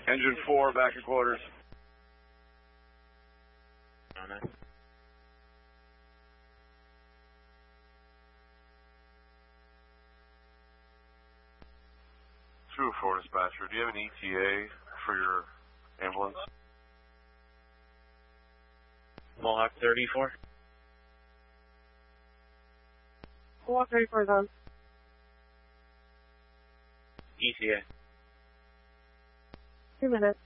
Engine 4, back in quarters. Oh, no. True 4 dispatcher, do you have an ETA for your ambulance? Mohawk 34. Mohawk 34 is on. ETA. 2 minutes.